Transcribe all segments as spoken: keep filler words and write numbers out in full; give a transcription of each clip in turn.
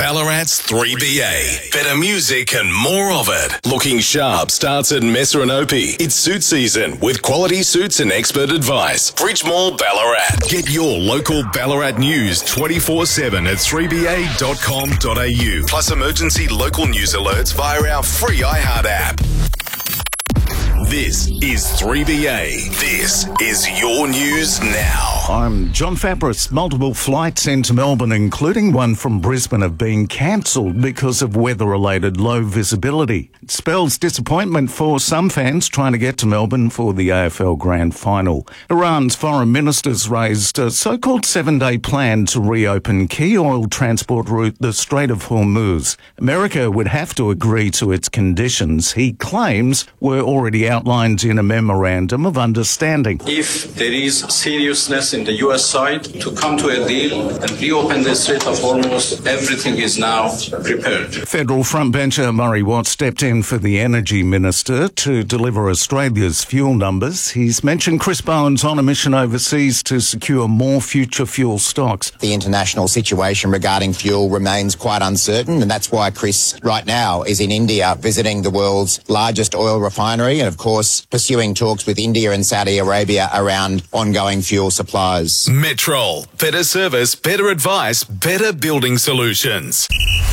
Ballarat's three B A. Better music and more of it. Looking sharp starts at Messer and Opie. It's suit season with quality suits and expert advice. Bridgemore Ballarat. Get your local Ballarat news twenty-four seven at three b a dot com dot a u. Plus emergency local news alerts via our free iHeart app. This is three B A. This is your news now. I'm John Fabris. Multiple flights into Melbourne, including one from Brisbane, have been cancelled because of weather-related low visibility. It spells disappointment for some fans trying to get to Melbourne for the A F L Grand Final. Iran's foreign ministers raised a so-called seven-day plan to reopen key oil transport route, the Strait of Hormuz. America would have to agree to its conditions, he claims, were already outlined in a memorandum of understanding. If there is seriousness in the U S side to come to a deal and reopen the Strait of Hormuz, everything is now prepared. Federal frontbencher Murray Watt stepped in for the Energy Minister to deliver Australia's fuel numbers. He's mentioned Chris Bowen's on a mission overseas to secure more future fuel stocks. The international situation regarding fuel remains quite uncertain, and that's why Chris right now is in India visiting the world's largest oil refinery and, of course, pursuing talks with India and Saudi Arabia around ongoing fuel supplies. Metrol. Better service, better advice, better building solutions.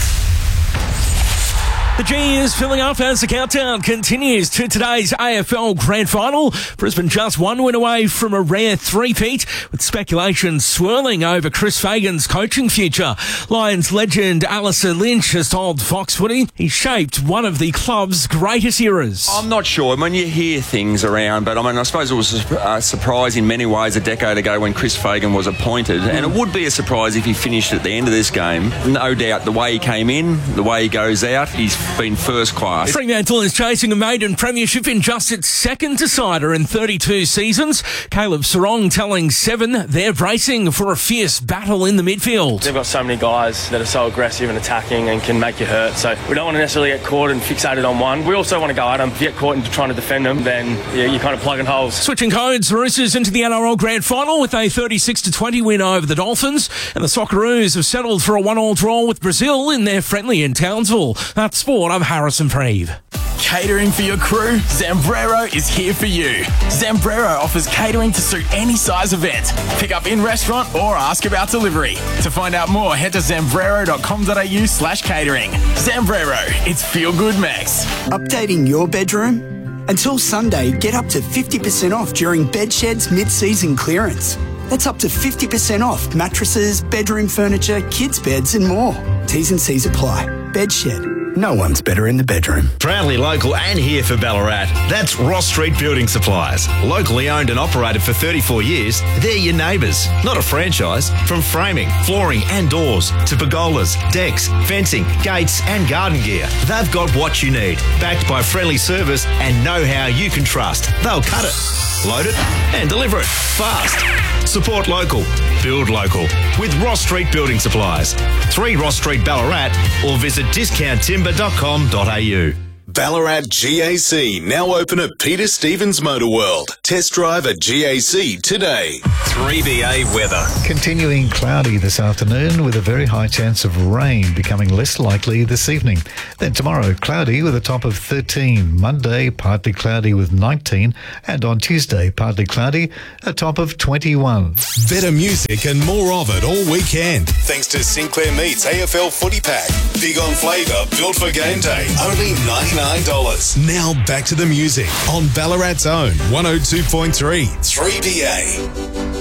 The G is filling up as the countdown continues to today's A F L Grand Final. Brisbane just one win away from a rare three-peat, with speculation swirling over Chris Fagan's coaching future. Lions legend Alistair Lynch has told Fox Footy he shaped one of the club's greatest eras. I'm not sure. When you hear things around, but I mean, I suppose it was a surprise in many ways a decade ago when Chris Fagan was appointed, and it would be a surprise if he finished at the end of this game. No doubt the way he came in, the way he goes out, he's been first class. Fremantle is chasing a maiden premiership in just its second decider in thirty-two seasons. Caleb Sarong telling Seven they're bracing for a fierce battle in the midfield. They've got so many guys that are so aggressive and attacking and can make you hurt, so we don't want to necessarily get caught and fixated on one. We also want to go at them. If you get caught in trying to defend them, then yeah, you're kind of plugging holes. Switching codes, Roosters into the N R L Grand Final with a thirty-six to twenty win over the Dolphins, and the Socceroos have settled for a one-all draw with Brazil in their friendly in Townsville. That's sport. I'm Harrison Preve. Catering for your crew? Zambrero is here for you. Zambrero offers catering to suit any size event. Pick up in-restaurant or ask about delivery. To find out more, head to zambrero dot com dot a u slash catering. Zambrero, it's Feel Good Max. Updating your bedroom? Until Sunday, get up to fifty percent off during Bedshed's mid-season clearance. That's up to fifty percent off mattresses, bedroom furniture, kids' beds and more. T's and C's apply. Bedshed. No one's better in the bedroom. Proudly local and here for Ballarat. That's Ross Street Building Supplies. Locally owned and operated for thirty-four years, they're your neighbours, not a franchise. From framing, flooring and doors to pergolas, decks, fencing, gates and garden gear, they've got what you need. Backed by friendly service and know-how you can trust. They'll cut it, load it and deliver it fast. Support local, build local with Ross Street Building Supplies. three Ross Street Ballarat or visit discount timber dot com dot a u. Ballarat G A C now open at Peter Stevens Motor World. Test drive at G A C today. three B A weather. Continuing cloudy this afternoon with a very high chance of rain becoming less likely this evening. Then tomorrow, cloudy with a top of thirteen. Monday, partly cloudy with nineteen. And on Tuesday, partly cloudy, a top of twenty-one. Better music and more of it all weekend. Thanks to Sinclair Meats A F L Footy Pack. Big on flavour, built for game day. Only ninety-nine dollars. Now back to the music on Ballarat's own one oh two point three three B A.